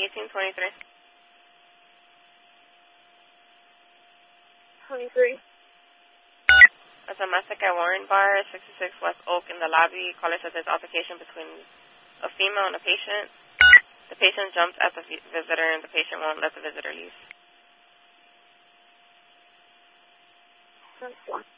1823. 23. A domestic at Warren Bar, 66 West Oak in the lobby. Caller says there's altercation between a female and a patient. The patient jumps at the visitor and the patient won't let the visitor leave. That's one.